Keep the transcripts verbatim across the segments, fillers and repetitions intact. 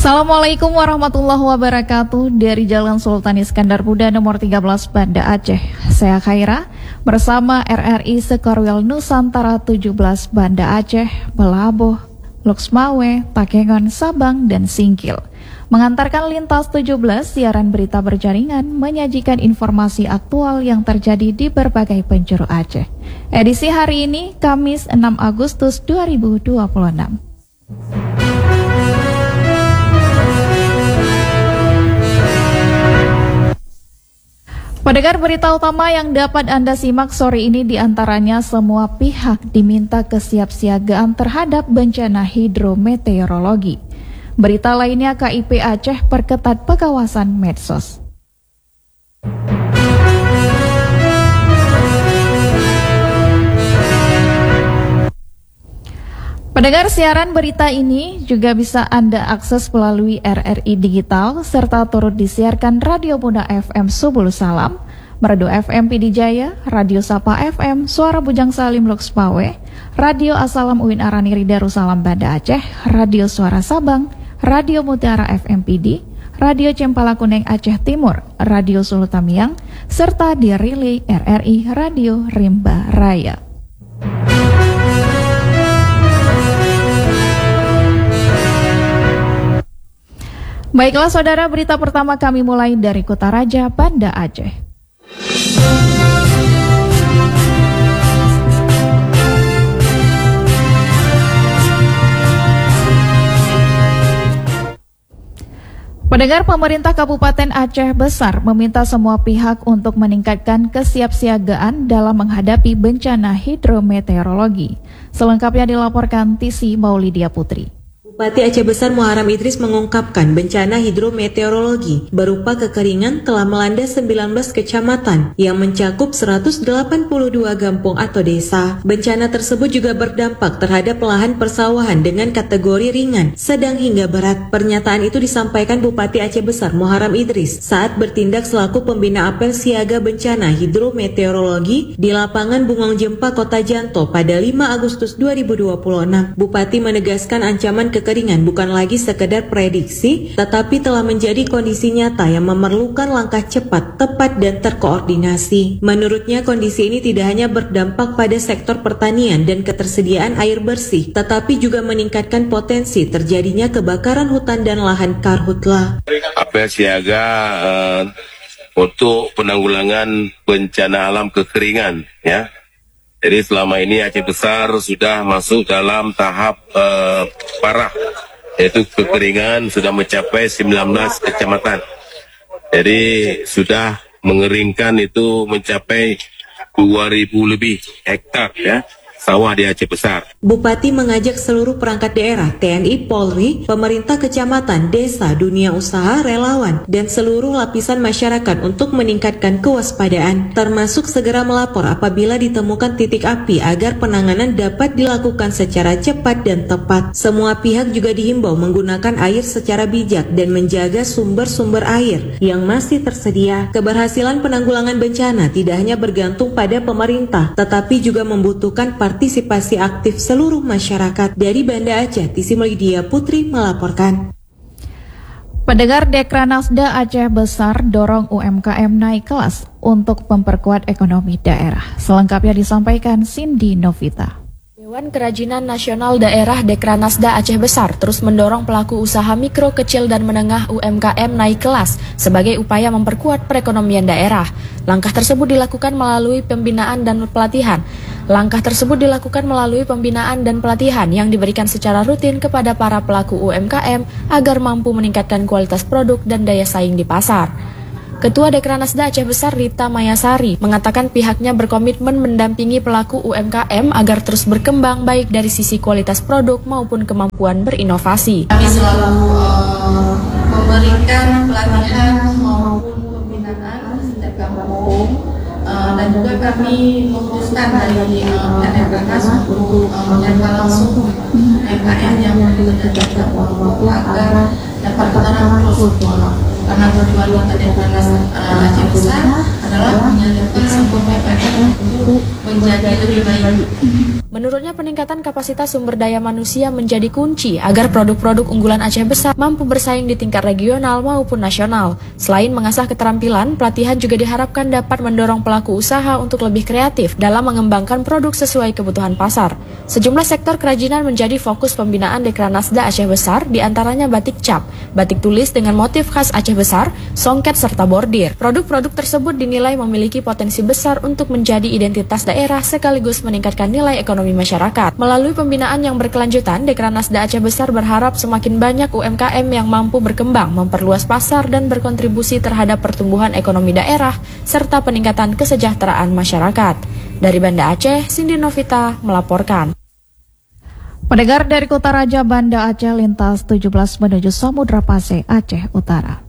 Assalamualaikum warahmatullahi wabarakatuh. Dari Jalan Sultan Iskandar Muda nomor tiga belas Banda Aceh, saya Khaira bersama R R I Sekorwil Nusantara tujuh belas Banda Aceh, Belaboh, Luxmawe, Takengon, Sabang, dan Singkil mengantarkan lintas tujuh belas siaran berita berjaringan menyajikan informasi aktual yang terjadi di berbagai penjuru Aceh. Edisi hari ini Kamis enam Agustus dua ribu dua puluh enam. Pendengar, berita utama yang dapat Anda simak sore ini diantaranya semua pihak diminta kesiapsiagaan terhadap bencana hidrometeorologi. Berita lainnya, K I P Aceh perketat pengawasan medsos. Pendengar, siaran berita ini juga bisa Anda akses melalui R R I Digital serta turut disiarkan Radio Muda F M Subul Salam, Merdu F M Pidi Jaya, Radio Sapa F M, Suara Bujang Salim Luxpawe, Radio Asalam Uin Araniri Darussalam Banda Aceh, Radio Suara Sabang, Radio Mutiara F M Pidi, Radio Cempala Kuning Aceh Timur, Radio Sulu Tamiang, serta di relay R R I Radio Rimba Raya. Baiklah saudara, berita pertama kami mulai dari Kutaraja, Banda Aceh. Pendengar, pemerintah Kabupaten Aceh Besar meminta semua pihak untuk meningkatkan kesiapsiagaan dalam menghadapi bencana hidrometeorologi. Selengkapnya dilaporkan Tisi Maulidia Putri. Bupati Aceh Besar Muharam Idris mengungkapkan bencana hidrometeorologi berupa kekeringan telah melanda sembilan belas kecamatan yang mencakup seratus delapan puluh dua kampung atau desa. Bencana tersebut juga berdampak terhadap lahan persawahan dengan kategori ringan, sedang hingga berat. Pernyataan itu disampaikan Bupati Aceh Besar Muharam Idris saat bertindak selaku pembina apel siaga bencana hidrometeorologi di lapangan Bungong Jempa Kota Janto pada lima Agustus dua ribu dua puluh enam. Bupati menegaskan ancaman ke Kekeringan bukan lagi sekedar prediksi, tetapi telah menjadi kondisi nyata yang memerlukan langkah cepat, tepat, dan terkoordinasi. Menurutnya, kondisi ini tidak hanya berdampak pada sektor pertanian dan ketersediaan air bersih, tetapi juga meningkatkan potensi terjadinya kebakaran hutan dan lahan karhutla. Apel siaga uh, untuk penanggulangan bencana alam kekeringan, ya. Jadi selama ini Aceh Besar sudah masuk dalam tahap uh, parah, yaitu kekeringan sudah mencapai sembilan belas kecamatan. Jadi sudah mengeringkan itu mencapai dua ribu lebih hektar, ya, sawah di Aceh Besar. Bupati mengajak seluruh perangkat daerah, T N I, Polri, pemerintah kecamatan, desa, dunia usaha, relawan, dan seluruh lapisan masyarakat untuk meningkatkan kewaspadaan, termasuk segera melapor apabila ditemukan titik api agar penanganan dapat dilakukan secara cepat dan tepat. Semua pihak juga dihimbau menggunakan air secara bijak dan menjaga sumber-sumber air yang masih tersedia. Keberhasilan penanggulangan bencana tidak hanya bergantung pada pemerintah, tetapi juga membutuhkan partisipasi aktif seluruh masyarakat. Dari Banda Aceh, Tisi Maulidia Putri melaporkan. Pendengar, Dekranasda Aceh Besar dorong U M K M naik kelas untuk memperkuat ekonomi daerah. Selengkapnya disampaikan Cindy Novita. Dewan Kerajinan Nasional Daerah Dekranasda Aceh Besar terus mendorong pelaku usaha mikro, kecil, dan menengah U M K M naik kelas sebagai upaya memperkuat perekonomian daerah. Langkah tersebut dilakukan melalui pembinaan dan pelatihan. Langkah tersebut dilakukan melalui pembinaan dan pelatihan yang diberikan secara rutin kepada para pelaku U M K M agar mampu meningkatkan kualitas produk dan daya saing di pasar. Ketua Dekranasda Aceh Besar Rita Mayasari mengatakan pihaknya berkomitmen mendampingi pelaku U M K M agar terus berkembang baik dari sisi kualitas produk maupun kemampuan berinovasi. Kami selalu uh, memberikan pelatihan maupun pembinaan setiap kampung, uh, dan juga kami memutuskan dari uh, Dekranasda untuk uh, menyapa langsung U M K M yang menjadi waktu agar dapat terus, karena tujuan kita Dekranasda Aceh Besar adalah menyatukan sumber P P N untuk menjadi lebih baik. Menurutnya peningkatan kapasitas sumber daya manusia menjadi kunci agar produk-produk unggulan Aceh Besar mampu bersaing di tingkat regional maupun nasional. Selain mengasah keterampilan, pelatihan juga diharapkan dapat mendorong pelaku usaha untuk lebih kreatif dalam mengembangkan produk sesuai kebutuhan pasar. Sejumlah sektor kerajinan menjadi fokus pembinaan Dekranasda Aceh Besar, diantaranya batik cap, batik tulis dengan motif khas Aceh Besar, songket serta bordir. Produk-produk tersebut dinilai memiliki potensi besar untuk menjadi identitas daerah sekaligus meningkatkan nilai ekonomi masyarakat. Melalui pembinaan yang berkelanjutan, Dekranasda Aceh Besar berharap semakin banyak U M K M yang mampu berkembang, memperluas pasar dan berkontribusi terhadap pertumbuhan ekonomi daerah serta peningkatan kesejahteraan masyarakat. Dari Banda Aceh, Cindy Novita melaporkan. Pendengar dari Kota Raja Banda Aceh lintas tujuh belas menuju Samudra Pasai, Aceh Utara.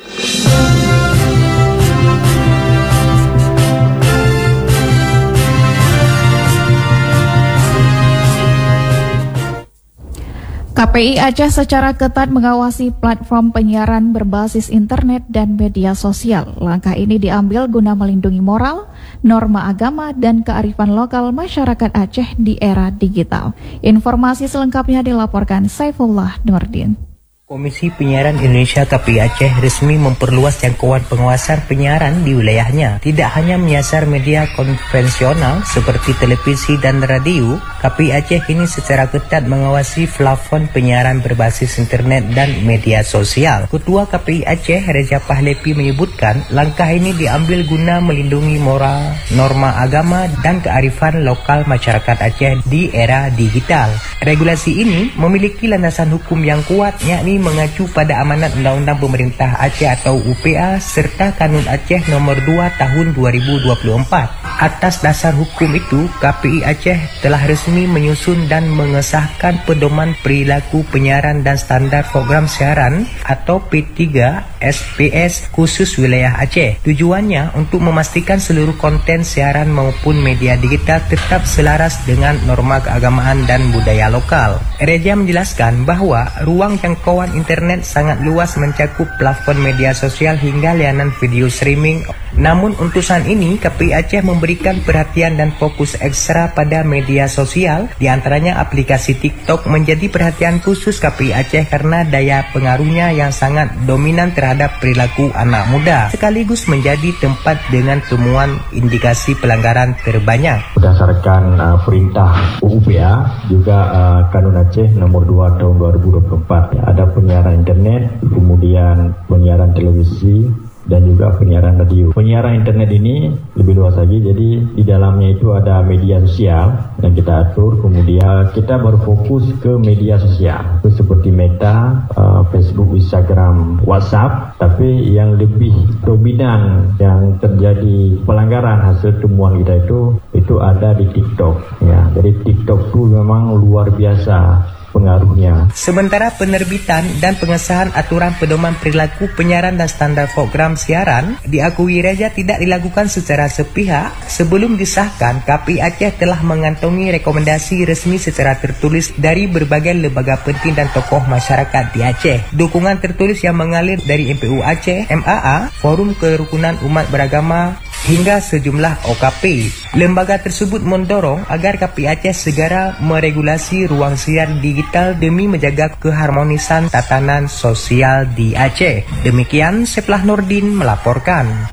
K P I Aceh secara ketat mengawasi platform penyiaran berbasis internet dan media sosial. Langkah ini diambil guna melindungi moral, norma agama, dan kearifan lokal masyarakat Aceh di era digital. Informasi selengkapnya dilaporkan Saifullah Nurdin. Komisi Penyiaran Indonesia K P I Aceh resmi memperluas jangkauan pengawasan penyiaran di wilayahnya. Tidak hanya menyasar media konvensional seperti televisi dan radio, K P I Aceh kini secara ketat mengawasi plafon penyiaran berbasis internet dan media sosial. Ketua K P I Aceh Reza Pahlepi menyebutkan langkah ini diambil guna melindungi moral, norma agama, dan kearifan lokal masyarakat Aceh di era digital. Regulasi ini memiliki landasan hukum yang kuat, yakni mengacu pada amanat Undang-Undang Pemerintah Aceh atau U P A serta Kanun Aceh nomor dua tahun dua ribu dua puluh empat. Atas dasar hukum itu, K P I Aceh telah resmi menyusun dan mengesahkan Pedoman Perilaku Penyiaran dan Standar Program Siaran atau P tiga S P S khusus wilayah Aceh. Tujuannya untuk memastikan seluruh konten siaran maupun media digital tetap selaras dengan norma keagamaan dan budaya lokal. Reza menjelaskan bahwa ruang jangkauan internet sangat luas mencakup plafon media sosial hingga layanan video streaming. Namun utusan ini K P I Aceh memberikan perhatian dan fokus ekstra pada media sosial, diantaranya aplikasi TikTok menjadi perhatian khusus K P I Aceh karena daya pengaruhnya yang sangat dominan terhadap perilaku anak muda, sekaligus menjadi tempat dengan temuan indikasi pelanggaran terbanyak. Berdasarkan uh, perintah U P A juga uh, Kanun Aceh nomor dua tahun dua ribu dua puluh empat, ya, ada penyiaran internet, kemudian penyiaran televisi, dan juga penyiaran radio. Penyiaran internet ini lebih luas lagi, jadi di dalamnya itu ada media sosial yang kita atur, kemudian kita berfokus ke media sosial itu seperti Meta, uh, Facebook, Instagram, WhatsApp, tapi yang lebih dominan yang terjadi pelanggaran hasil temuan kita itu itu ada di TikTok. Ya, jadi TikTok itu memang luar biasa pengaruhnya. Sementara penerbitan dan pengesahan aturan pedoman perilaku penyiaran dan standar program siaran diakui Reza tidak dilakukan secara sepihak. Sebelum disahkan, K P I Aceh telah mengantongi rekomendasi resmi secara tertulis dari berbagai lembaga penting dan tokoh masyarakat di Aceh. Dukungan tertulis yang mengalir dari M P U Aceh, M A A, Forum Kerukunan Umat Beragama, hingga sejumlah O K P. Lembaga tersebut mendorong agar K P I Aceh segera meregulasi ruang siar digital demi menjaga keharmonisan tatanan sosial di Aceh. Demikian Saifullah Nurdin melaporkan.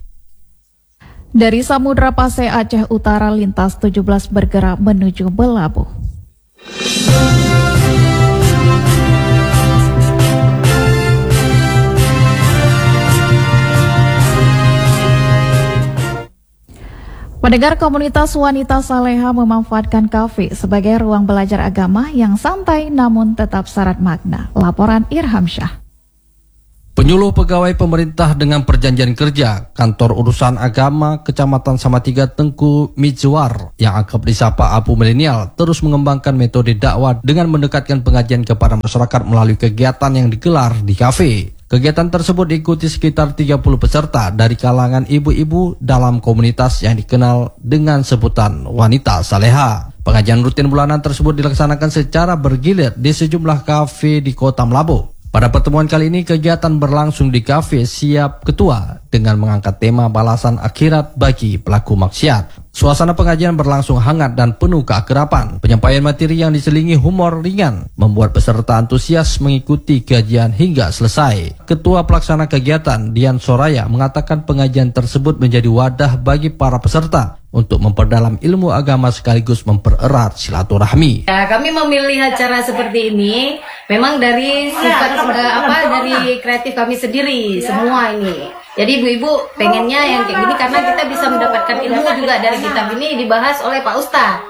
Dari Samudra Pasai, Aceh Utara, lintas tujuh belas bergerak menuju Belabu. Pendengar, komunitas wanita Saleha memanfaatkan kafe sebagai ruang belajar agama yang santai namun tetap syarat makna. Laporan Irham Syah. Penyuluh pegawai pemerintah dengan perjanjian kerja Kantor Urusan Agama Kecamatan Samatiga Tengku Mijwar yang akrab disapa Abu Milenial terus mengembangkan metode dakwah dengan mendekatkan pengajian kepada masyarakat melalui kegiatan yang digelar di kafe. Kegiatan tersebut diikuti sekitar tiga puluh peserta dari kalangan ibu-ibu dalam komunitas yang dikenal dengan sebutan wanita Saleha. Pengajian rutin bulanan tersebut dilaksanakan secara bergilir di sejumlah kafe di Kota Melabu. Pada pertemuan kali ini, kegiatan berlangsung di kafe Siap Ketua dengan mengangkat tema balasan akhirat bagi pelaku maksiat. Suasana pengajian berlangsung hangat dan penuh keakraban. Penyampaian materi yang diselingi humor ringan membuat peserta antusias mengikuti kajian hingga selesai. Ketua pelaksana kegiatan, Dian Soraya, mengatakan pengajian tersebut menjadi wadah bagi para peserta untuk memperdalam ilmu agama sekaligus mempererat silaturahmi. Ya, kami memilih acara seperti ini memang dari sifat apa dari kreatif kami sendiri semua ini. Jadi ibu-ibu pengennya yang kayak gini karena kita bisa mendapatkan ilmu juga dari kitab ini dibahas oleh Pak Ustadz.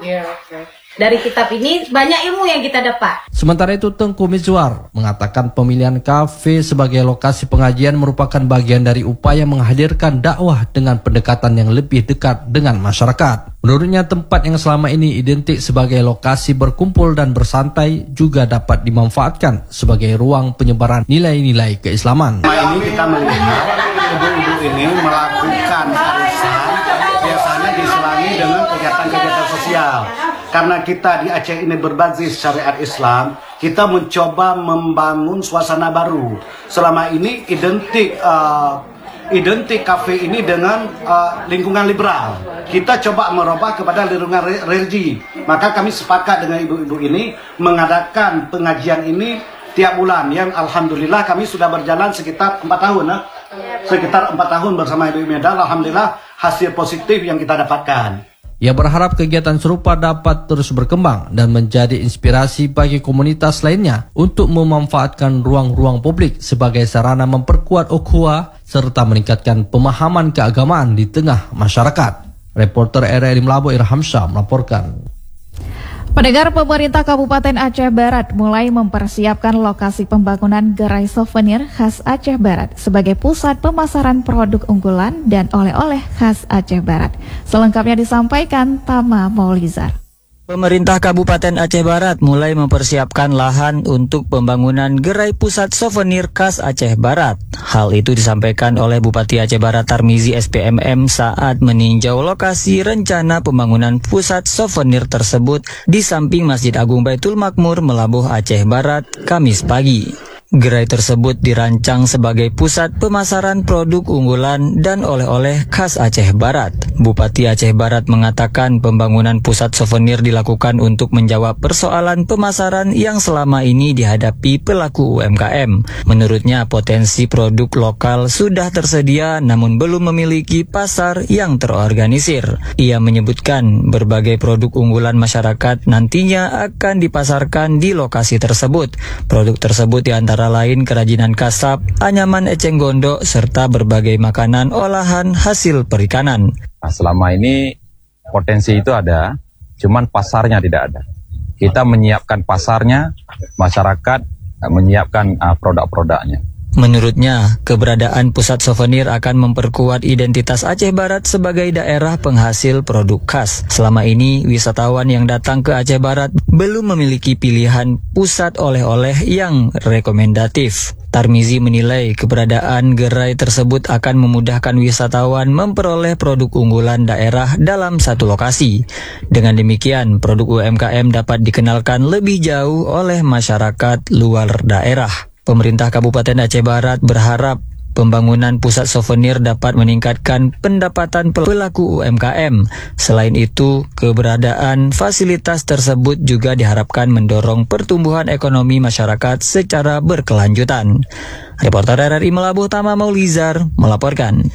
Dari kitab ini banyak ilmu yang kita dapat. Sementara itu, Tengku Mizwar mengatakan pemilihan kafe sebagai lokasi pengajian merupakan bagian dari upaya menghadirkan dakwah dengan pendekatan yang lebih dekat dengan masyarakat. Menurutnya, tempat yang selama ini identik sebagai lokasi berkumpul dan bersantai juga dapat dimanfaatkan sebagai ruang penyebaran nilai-nilai keislaman. Selama ini kita melihat ibu-ibu ini melakukan arisan biasanya diselangi dengan kegiatan-kegiatan sosial. Karena kita di Aceh ini berbasis syariat Islam, kita mencoba membangun suasana baru. Selama ini identik uh, identik kafe ini dengan uh, lingkungan liberal. Kita coba merubah kepada lingkungan religi. Maka kami sepakat dengan ibu-ibu ini mengadakan pengajian ini tiap bulan. Yang alhamdulillah kami sudah berjalan sekitar empat tahun. Eh? Sekitar empat tahun bersama ibu-ibu Medan. Alhamdulillah hasil positif yang kita dapatkan. Ia berharap kegiatan serupa dapat terus berkembang dan menjadi inspirasi bagi komunitas lainnya untuk memanfaatkan ruang-ruang publik sebagai sarana memperkuat ukhuwah serta meningkatkan pemahaman keagamaan di tengah masyarakat. Reporter R R I Melabu Irham Syah melaporkan. Pendengar, pemerintah Kabupaten Aceh Barat mulai mempersiapkan lokasi pembangunan gerai souvenir khas Aceh Barat sebagai pusat pemasaran produk unggulan dan oleh-oleh khas Aceh Barat. Selengkapnya disampaikan Tama Maulizar. Pemerintah Kabupaten Aceh Barat mulai mempersiapkan lahan untuk pembangunan gerai pusat souvenir khas Aceh Barat. Hal itu disampaikan oleh Bupati Aceh Barat Tarmizi S P M M saat meninjau lokasi rencana pembangunan pusat souvenir tersebut di samping Masjid Agung Baitul Makmur Melabuh Aceh Barat Kamis pagi. Gerai tersebut dirancang sebagai pusat pemasaran produk unggulan dan oleh-oleh khas Aceh Barat. Bupati Aceh Barat mengatakan pembangunan pusat souvenir dilakukan untuk menjawab persoalan pemasaran yang selama ini dihadapi pelaku U M K M. Menurutnya, potensi produk lokal sudah tersedia namun belum memiliki pasar yang terorganisir. Ia menyebutkan berbagai produk unggulan masyarakat nantinya akan dipasarkan di lokasi tersebut. Produk tersebut diantara antara lain kerajinan kasab, anyaman eceng gondok, serta berbagai makanan olahan hasil perikanan. Nah, selama ini potensi itu ada, cuman pasarnya tidak ada. Kita menyiapkan pasarnya, masyarakat menyiapkan uh, produk-produknya. Menurutnya, keberadaan pusat souvenir akan memperkuat identitas Aceh Barat sebagai daerah penghasil produk khas. Selama ini, wisatawan yang datang ke Aceh Barat belum memiliki pilihan pusat oleh-oleh yang rekomendatif. Tarmizi menilai keberadaan gerai tersebut akan memudahkan wisatawan memperoleh produk unggulan daerah dalam satu lokasi. Dengan demikian, produk U M K M dapat dikenalkan lebih jauh oleh masyarakat luar daerah. Pemerintah Kabupaten Aceh Barat berharap pembangunan pusat souvenir dapat meningkatkan pendapatan pelaku U M K M. Selain itu, keberadaan fasilitas tersebut juga diharapkan mendorong pertumbuhan ekonomi masyarakat secara berkelanjutan. Reporter R R I Melabuh Tama Maulizar melaporkan.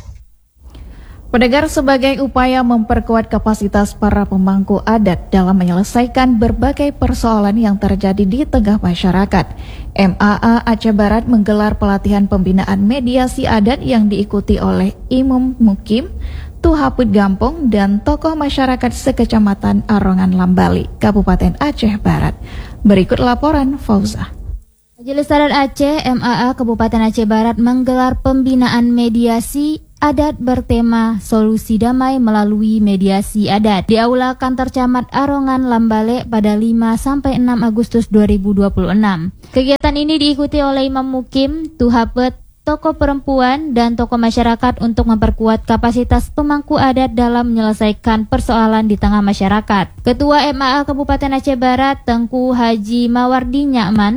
Pendengar, sebagai upaya memperkuat kapasitas para pemangku adat dalam menyelesaikan berbagai persoalan yang terjadi di tengah masyarakat, M A A Aceh Barat menggelar pelatihan pembinaan mediasi adat yang diikuti oleh Imam Mukim, Tuhaput Gampong, dan tokoh masyarakat sekecamatan Arongan Lambali, Kabupaten Aceh Barat. Berikut laporan Fauza. Majelis Adat Aceh M A A Kabupaten Aceh Barat menggelar pembinaan mediasi adat bertema Solusi Damai melalui Mediasi Adat di Aula Kantor Camat Arongan Lambale pada lima sampai enam Agustus dua ribu dua puluh enam. Kegiatan ini diikuti oleh Imam Mukim, Tuhapet, tokoh perempuan, dan tokoh masyarakat untuk memperkuat kapasitas pemangku adat dalam menyelesaikan persoalan di tengah masyarakat. Ketua M A A Kabupaten Aceh Barat, Tengku Haji Mawardi Nyakman,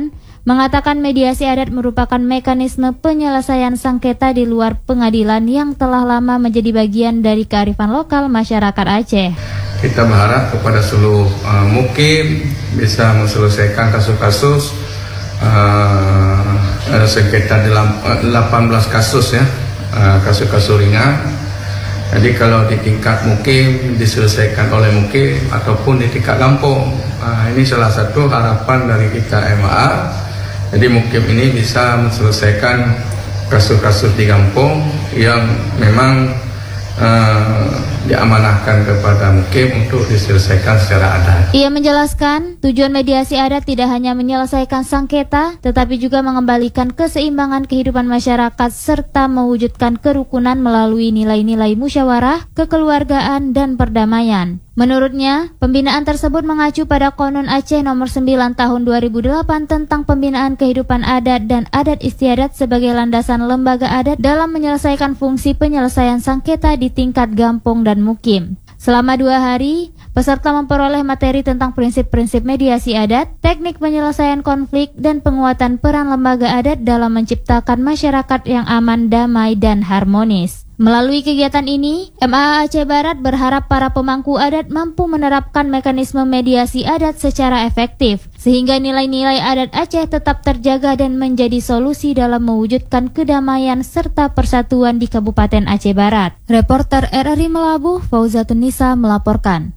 mengatakan mediasi adat merupakan mekanisme penyelesaian sengketa di luar pengadilan yang telah lama menjadi bagian dari kearifan lokal masyarakat Aceh. Kita berharap kepada seluruh uh, mukim bisa menyelesaikan kasus-kasus uh, ada sengketa delapan belas kasus ya, uh, kasus-kasus ringan. Jadi kalau di tingkat mukim diselesaikan oleh mukim ataupun di tingkat kampung, nah, ini salah satu harapan dari kita M A A. Jadi mukim ini bisa menyelesaikan kasus-kasus di kampung yang memang uh, diamanahkan kepada mukim untuk diselesaikan secara adat. Ia menjelaskan tujuan mediasi adat tidak hanya menyelesaikan sengketa, tetapi juga mengembalikan keseimbangan kehidupan masyarakat serta mewujudkan kerukunan melalui nilai-nilai musyawarah, kekeluargaan, dan perdamaian. Menurutnya, pembinaan tersebut mengacu pada Konun Aceh nomor sembilan tahun dua ribu delapan tentang pembinaan kehidupan adat dan adat istiadat sebagai landasan lembaga adat dalam menyelesaikan fungsi penyelesaian sengketa di tingkat gampong dan mukim. Selama dua hari, peserta memperoleh materi tentang prinsip-prinsip mediasi adat, teknik penyelesaian konflik, dan penguatan peran lembaga adat dalam menciptakan masyarakat yang aman, damai, dan harmonis. Melalui kegiatan ini, M A A Aceh Barat berharap para pemangku adat mampu menerapkan mekanisme mediasi adat secara efektif, sehingga nilai-nilai adat Aceh tetap terjaga dan menjadi solusi dalam mewujudkan kedamaian serta persatuan di Kabupaten Aceh Barat. Reporter R R I Melabuh, Fauzatun Nisa melaporkan.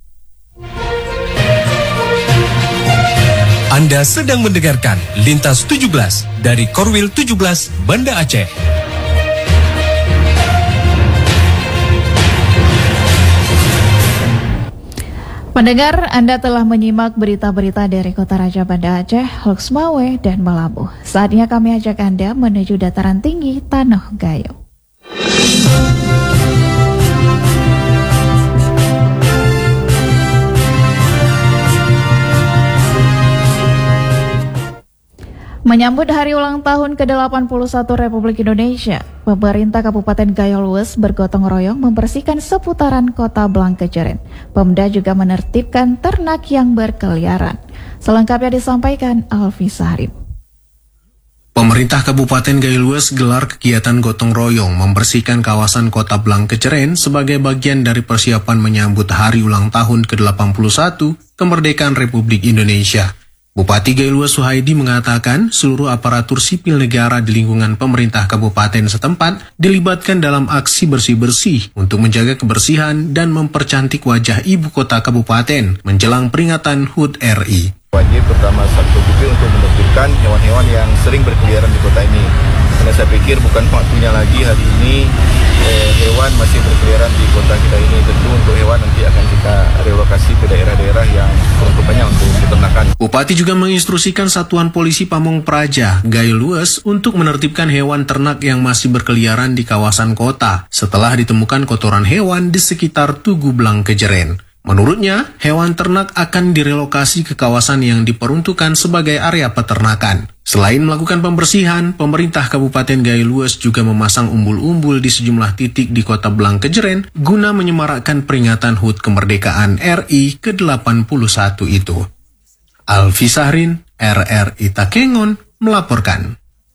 Anda sedang mendengarkan Lintas tujuh belas dari Korwil tujuh belas Banda Aceh. Pendengar, Anda telah menyimak berita-berita dari Kota Raja Banda Aceh, Hoksmawe, dan Melabuh. Saatnya kami ajak Anda menuju dataran tinggi Tanah Gayo. Menyambut hari ulang tahun ke delapan puluh satu Republik Indonesia, pemerintah Kabupaten Gayo Lues bergotong royong membersihkan seputaran Kota Blangkeceren. Pemda juga menertibkan ternak yang berkeliaran. Selengkapnya disampaikan Alfi Sahrim. Pemerintah Kabupaten Gayo Lues gelar kegiatan gotong royong membersihkan kawasan Kota Blangkeceren sebagai bagian dari persiapan menyambut hari ulang tahun ke delapan puluh satu kemerdekaan Republik Indonesia. Bupati Gayo Lues Suhaidi mengatakan seluruh aparatur sipil negara di lingkungan pemerintah kabupaten setempat dilibatkan dalam aksi bersih-bersih untuk menjaga kebersihan dan mempercantik wajah ibu kota kabupaten menjelang peringatan H U T R I. Wajib pertama Satpol P P untuk menertibkan hewan-hewan yang sering berkeliaran di kota ini. Karena saya pikir bukan waktunya lagi hari ini eh, hewan masih berkeliaran di kota kita ini. Tentu untuk hewan nanti akan kita relokasi ke daerah-daerah yang peruntukannya untuk peternakan. Bupati juga menginstruksikan Satuan Polisi Pamong Praja Gayo Lues untuk menertibkan hewan ternak yang masih berkeliaran di kawasan kota setelah ditemukan kotoran hewan di sekitar Tugu Blangkeceren. Menurutnya, hewan ternak akan direlokasi ke kawasan yang diperuntukkan sebagai area peternakan. Selain melakukan pembersihan, pemerintah Kabupaten Gayo Lues juga memasang umbul-umbul di sejumlah titik di Kota Blangkeceren guna menyemarakkan peringatan H U T kemerdekaan R I ke delapan puluh satu itu. Alfi Sahrin, R R I Takengon, melaporkan.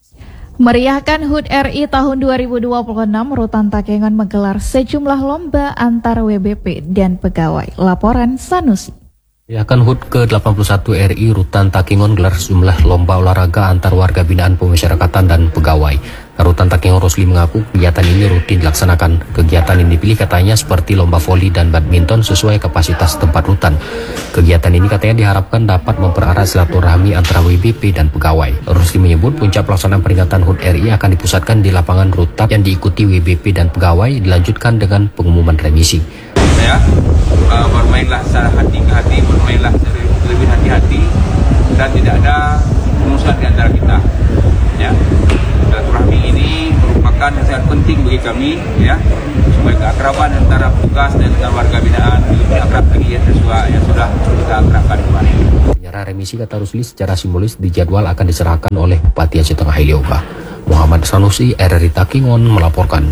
Meriahkan H U T R I tahun dua ribu dua puluh enam, Rutan Takengon menggelar sejumlah lomba antar W B P dan pegawai. Laporan Sanusi. Meriahkan H U T ke delapan puluh satu R I, Rutan Takengon gelar sejumlah lomba olahraga antar warga binaan pemasyarakatan dan pegawai. Rutan Takengon Rosli mengaku kegiatan ini rutin dilaksanakan. Kegiatan yang dipilih katanya seperti lomba voli dan badminton sesuai kapasitas tempat rutan. Kegiatan ini katanya diharapkan dapat mempererat silaturahmi antara W B P dan pegawai. Rosli menyebut puncak pelaksanaan peringatan H U T R I akan dipusatkan di lapangan rutan yang diikuti W B P dan pegawai, dilanjutkan dengan pengumuman remisi. Ya, uh, bermainlah secara hati ke hati, bermainlah lebih hati-hati, dan tidak ada musuh di antara kita. Ya, silaturahmi ini merupakan yang sangat penting bagi kami, ya, supaya keakraban antara petugas dan antara warga binaan lebih akrab lagi ya, sesuai yang sudah kita akrabkan kemarin. Penyerahan remisi kata Rusli secara simbolis dijadwal akan diserahkan oleh Bupati Aceh Tengah Helioga. Muhammad Sanusi, R R I Takengon melaporkan.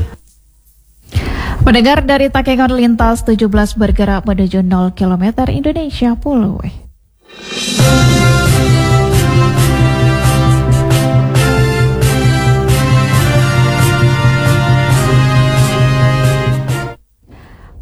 Pendengar, dari Takengon lintas tujuh belas bergerak menuju nol kilometer Indonesia Pulau.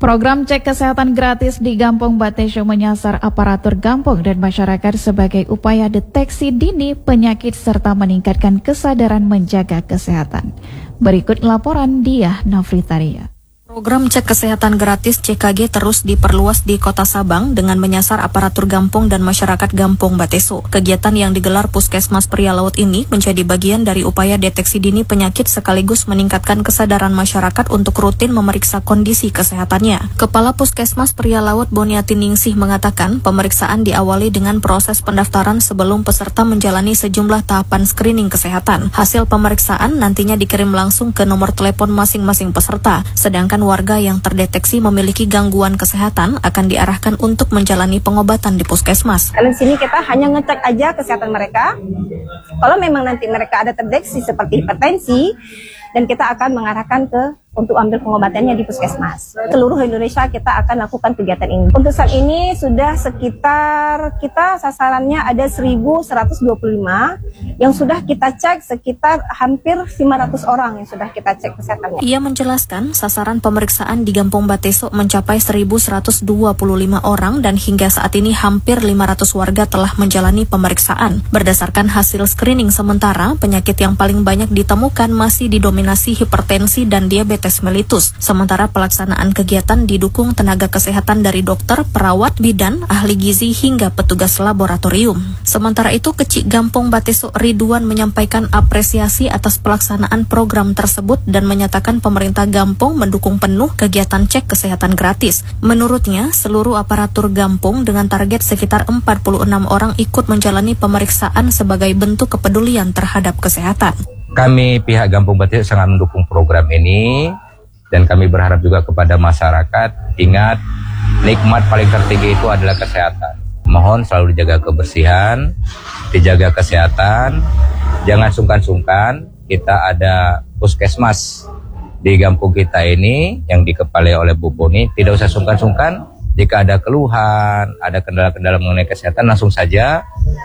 Program cek kesehatan gratis di Gampong Bateso menyasar aparatur Gampong dan masyarakat sebagai upaya deteksi dini penyakit serta meningkatkan kesadaran menjaga kesehatan. Berikut laporan Diah Nafritaria. Program cek kesehatan gratis C K G terus diperluas di Kota Sabang dengan menyasar aparatur Gampong dan masyarakat Gampong Bateso. Kegiatan yang digelar Puskesmas Pria Laut ini menjadi bagian dari upaya deteksi dini penyakit sekaligus meningkatkan kesadaran masyarakat untuk rutin memeriksa kondisi kesehatannya. Kepala Puskesmas Pria Laut Boniati Ningsih mengatakan pemeriksaan diawali dengan proses pendaftaran sebelum peserta menjalani sejumlah tahapan screening kesehatan. Hasil pemeriksaan nantinya dikirim langsung ke nomor telepon masing-masing peserta, sedangkan warga yang terdeteksi memiliki gangguan kesehatan akan diarahkan untuk menjalani pengobatan di puskesmas. Karena di sini kita hanya ngecek aja kesehatan mereka. Kalau memang nanti mereka ada terdeteksi seperti hipertensi, dan kita akan mengarahkan ke untuk ambil pengobatannya di puskesmas. Seluruh Indonesia kita akan lakukan kegiatan ini. Untuk saat ini sudah sekitar, kita sasarannya ada seribu seratus dua puluh lima yang sudah kita cek, sekitar hampir lima ratus orang yang sudah kita cek kesehatannya. Ia menjelaskan sasaran pemeriksaan di Gampong Bateso mencapai seribu seratus dua puluh lima orang dan hingga saat ini hampir lima ratus warga telah menjalani pemeriksaan. Berdasarkan hasil screening sementara, penyakit yang paling banyak ditemukan masih didominasi hipertensi dan diabetes mellitus. Sementara pelaksanaan kegiatan didukung tenaga kesehatan dari dokter, perawat, bidan, ahli gizi hingga petugas laboratorium. Sementara itu, Kecik Gampong Bateso Ridwan menyampaikan apresiasi atas pelaksanaan program tersebut dan menyatakan pemerintah Gampong mendukung penuh kegiatan cek kesehatan gratis. Menurutnya, seluruh aparatur Gampong dengan target sekitar empat puluh enam orang ikut menjalani pemeriksaan sebagai bentuk kepedulian terhadap kesehatan. Kami pihak Gampong Bateso sangat mendukung program ini dan kami berharap juga kepada masyarakat, ingat nikmat paling tertinggi itu adalah kesehatan. Mohon selalu dijaga kebersihan, dijaga kesehatan, jangan sungkan-sungkan. Kita ada puskesmas di Gampong kita ini yang dikepalai oleh Bu Boni, tidak usah sungkan-sungkan. Jika ada keluhan, ada kendala-kendala mengenai kesehatan, langsung saja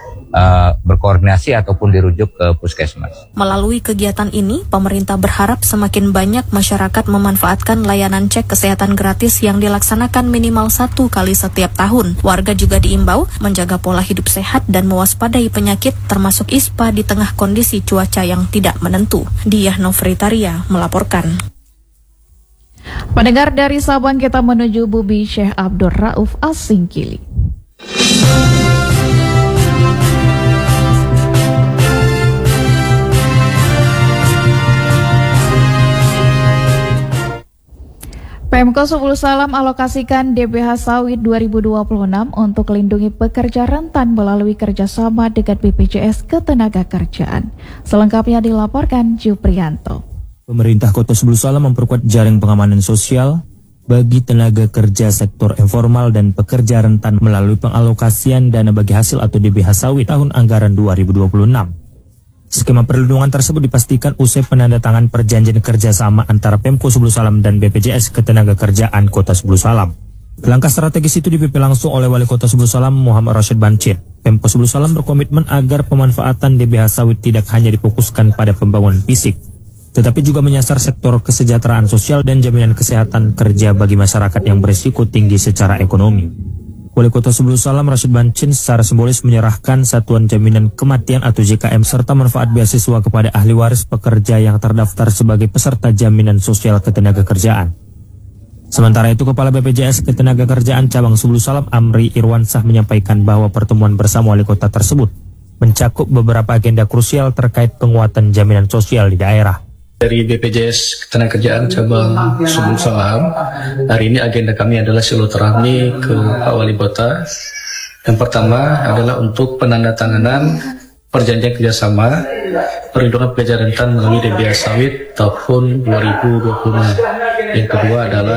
Uh, berkoordinasi ataupun dirujuk ke puskesmas. Melalui kegiatan ini, pemerintah berharap semakin banyak masyarakat memanfaatkan layanan cek kesehatan gratis yang dilaksanakan minimal satu kali setiap tahun. Warga juga diimbau menjaga pola hidup sehat dan mewaspadai penyakit termasuk I S P A di tengah kondisi cuaca yang tidak menentu. Diah Nofritaria melaporkan. Pendengar dari Sabang, kita menuju Bubi Syekh Abdul Rauf As-Singkili. Pemko Subul Salam alokasikan D B H Sawit dua ribu dua puluh enam untuk melindungi pekerja rentan melalui kerjasama dengan B P J S Ketenagakerjaan. Selengkapnya dilaporkan Juprianto. Pemerintah Kota Subul Salam memperkuat jaring pengamanan sosial bagi tenaga kerja sektor informal dan pekerja rentan melalui pengalokasian dana bagi hasil atau D B H Sawit tahun anggaran dua ribu dua puluh enam. Skema perlindungan tersebut dipastikan usai penandatangan perjanjian kerjasama antara Pemko Subul Salam dan B P J S Ketenagakerjaan Kota Subul Salam. Langkah strategis itu dipimpin langsung oleh Wali Kota Subul Salam Muhammad Rashid Bancir. Pemko Subul Salam berkomitmen agar pemanfaatan D B H Sawit tidak hanya difokuskan pada pembangunan fisik, tetapi juga menyasar sektor kesejahteraan sosial dan jaminan kesehatan kerja bagi masyarakat yang berisiko tinggi secara ekonomi. Wali Kota Subul Salam Rashid Bancin secara simbolis menyerahkan satuan jaminan kematian atau J K M serta manfaat beasiswa kepada ahli waris pekerja yang terdaftar sebagai peserta jaminan sosial ketenagakerjaan. Sementara itu, Kepala B P J S Ketenagakerjaan Cabang Subul Salam Amri Irwansah menyampaikan bahwa pertemuan bersama wali kota tersebut mencakup beberapa agenda krusial terkait penguatan jaminan sosial di daerah. Dari B P J S Ketenagakerjaan Cabang Subul Salam, hari ini agenda kami adalah silaturahmi ke Pak Wali Kota. Yang pertama adalah untuk penandatanganan perjanjian kerjasama perlindungan pekerja rentan melalui D B H Sawit tahun dua ribu dua puluh enam. Yang kedua adalah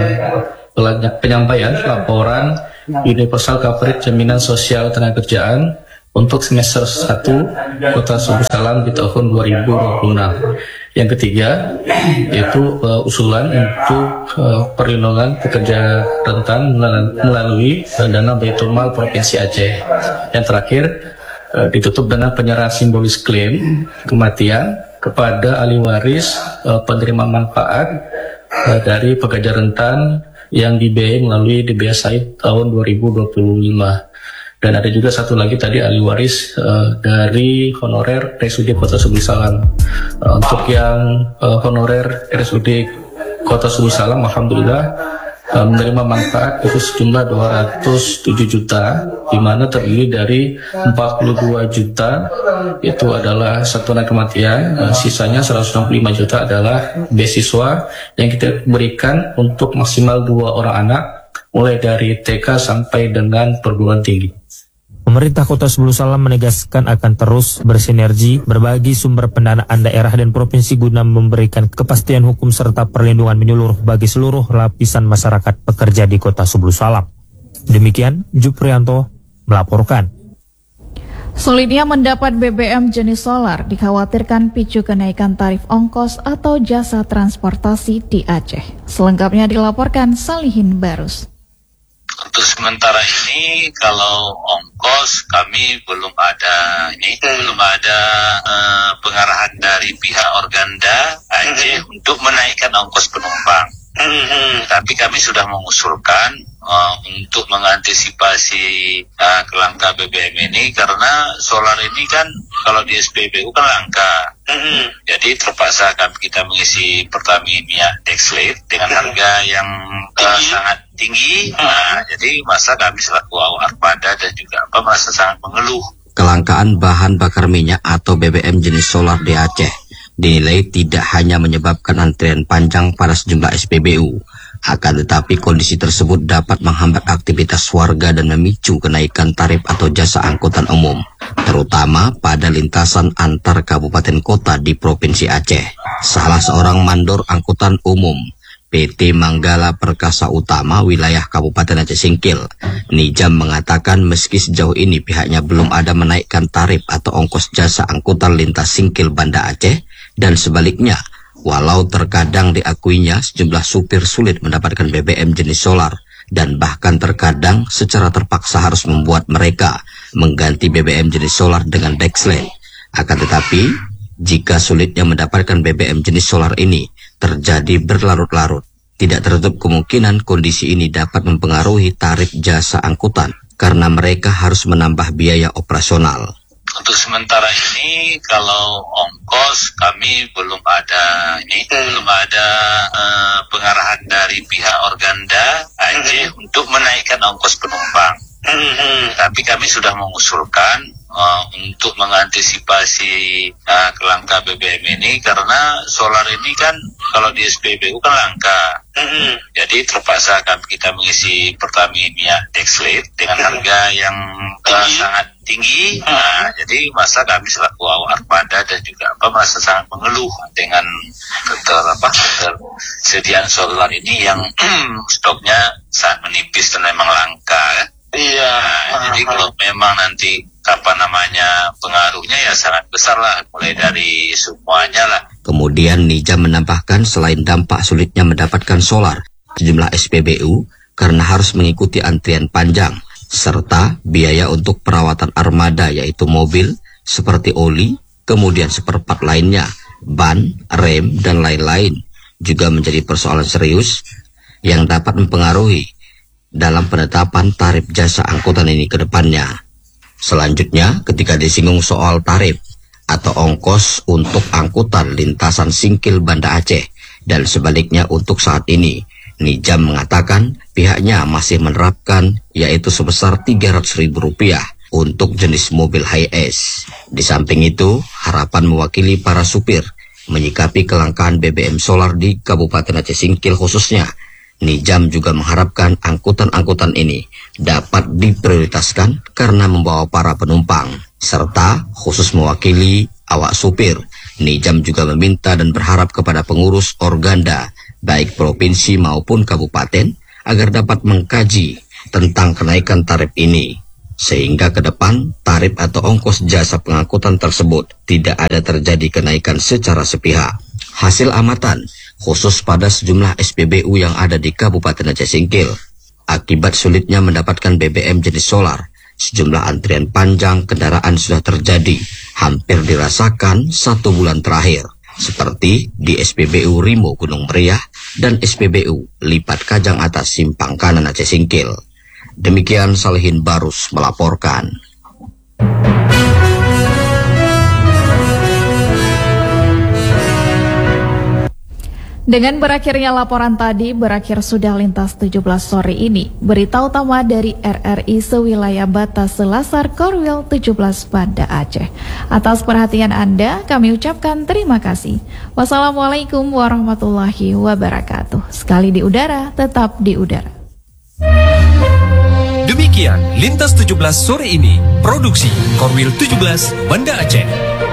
uh, penyampaian laporan Universal Coverage Jaminan Sosial Ketenagakerjaan untuk semester satu Kota Subul Salam di tahun dua ribu dua puluh enam. Yang ketiga, yaitu uh, usulan untuk uh, perlindungan pekerja rentan melalui uh, dana Baitul Mal Provinsi Aceh. Yang terakhir, uh, ditutup dengan penyerahan simbolis klaim kematian kepada ahli waris uh, penerima manfaat uh, dari pekerja rentan yang dibiayai melalui D B S A I D tahun dua ribu dua puluh lima. Dan ada juga satu lagi tadi ahli waris uh, dari honorer R S U D Kota Subul Salam. Uh, untuk yang uh, honorer R S U D Kota Subul Salam, alhamdulillah uh, menerima manfaat itu sejumlah dua ratus tujuh juta, di mana terdiri dari empat puluh dua juta itu adalah satuan kematian, uh, sisanya seratus enam puluh lima juta adalah beasiswa yang kita berikan untuk maksimal dua orang anak, mulai dari T K sampai dengan perguruan tinggi. Pemerintah Kota Subul Salam menegaskan akan terus bersinergi berbagi sumber pendanaan daerah dan provinsi guna memberikan kepastian hukum serta perlindungan menyeluruh bagi seluruh lapisan masyarakat pekerja di Kota Subul Salam. Demikian Juprianto melaporkan. Sulitnya mendapat B B M jenis solar dikhawatirkan picu kenaikan tarif ongkos atau jasa transportasi di Aceh. Selengkapnya dilaporkan Salihin Barus. Untuk sementara ini kalau ongkos kami belum ada ini hmm. belum ada uh, pengarahan dari pihak Organda Aceh hmm. untuk menaikkan ongkos penumpang. Hmm. Tapi kami sudah mengusulkan uh, untuk mengantisipasi uh, kelangka B B M ini, karena solar ini kan kalau di S P B U kan langka. Hmm. Jadi terpaksa kami kita mengisi Pertamina Dexlate dengan harga yang uh, sangat tinggi. Nah, jadi masa kami selaku Armada dan juga apa merasa sangat mengeluh. Kelangkaan bahan bakar minyak atau B B M jenis solar di Aceh dinilai tidak hanya menyebabkan antrian panjang pada sejumlah S P B U, akan tetapi kondisi tersebut dapat menghambat aktivitas warga dan memicu kenaikan tarif atau jasa angkutan umum, terutama pada lintasan antar kabupaten kota di Provinsi Aceh. Salah seorang mandor angkutan umum P T Manggala Perkasa Utama wilayah Kabupaten Aceh Singkil, Nijam, mengatakan meski sejauh ini pihaknya belum ada menaikkan tarif atau ongkos jasa angkutan lintas Singkil Banda Aceh, dan sebaliknya, walau terkadang diakuinya sejumlah supir sulit mendapatkan B B M jenis solar dan bahkan terkadang secara terpaksa harus membuat mereka mengganti B B M jenis solar dengan Dexlane. Akan tetapi, jika sulitnya mendapatkan B B M jenis solar ini terjadi berlarut-larut, tidak tertutup kemungkinan kondisi ini dapat mempengaruhi tarif jasa angkutan karena mereka harus menambah biaya operasional. Untuk sementara ini kalau ongkos kami belum ada ini hmm. belum ada uh, pengarahan dari pihak Organda Aceh hmm. untuk menaikkan ongkos penumpang. Hmm. Tapi kami sudah mengusulkan uh, untuk mengantisipasi uh, kelangka B B M ini, karena solar ini kan kalau di S P B U kan langka. Hmm. Jadi terpaksa kami kita mengisi Pertamina Dexlate dengan harga yang uh, sangat tinggi. Nah, jadi masa kami selaku Armada dan juga apa merasa sangat mengeluh dengan keter apa ketersediaan solar ini yang stoknya sangat menipis dan memang langka ya. Iya. Nah, jadi kalau memang nanti apa namanya pengaruhnya ya sangat besar lah, mulai dari semuanya lah. Kemudian Nijam menambahkan selain dampak sulitnya mendapatkan solar, sejumlah S P B U karena harus mengikuti antrian panjang, serta biaya untuk perawatan armada yaitu mobil seperti oli, kemudian seperempat lainnya, ban, rem, dan lain-lain juga menjadi persoalan serius yang dapat mempengaruhi dalam penetapan tarif jasa angkutan ini ke depannya. Selanjutnya, ketika disinggung soal tarif atau ongkos untuk angkutan lintasan Singkil Banda Aceh dan sebaliknya untuk saat ini, Nijam mengatakan pihaknya masih menerapkan yaitu sebesar tiga ratus ribu rupiah untuk jenis mobil Hiace. Di samping itu, harapan mewakili para supir menyikapi kelangkaan B B M solar di Kabupaten Aceh Singkil khususnya. Nijam juga mengharapkan angkutan-angkutan ini dapat diprioritaskan karena membawa para penumpang, serta khusus mewakili awak supir. Nijam juga meminta dan berharap kepada pengurus Organda, baik provinsi maupun kabupaten, agar dapat mengkaji tentang kenaikan tarif ini, sehingga ke depan tarif atau ongkos jasa pengangkutan tersebut tidak ada terjadi kenaikan secara sepihak. Hasil amatan khusus pada sejumlah S P B U yang ada di Kabupaten Aceh Singkil, akibat sulitnya mendapatkan B B M jenis solar, sejumlah antrian panjang kendaraan sudah terjadi hampir dirasakan satu bulan terakhir, seperti di S P B U Rimo Gunung Meriah, dan S P B U Lipat Kajang Atas Simpang Kanan Aceh Singkil. Demikian Salihin Barus melaporkan. Dengan berakhirnya laporan tadi, berakhir sudah lintas tujuh belas sore ini. Berita utama dari R R I sewilayah batas Selasar Korwil tujuh belas Banda Aceh. Atas perhatian Anda, kami ucapkan terima kasih. Wassalamualaikum warahmatullahi wabarakatuh. Sekali di udara, tetap di udara. Demikian Lintas tujuh belas sore ini, produksi Korwil tujuh belas Banda Aceh.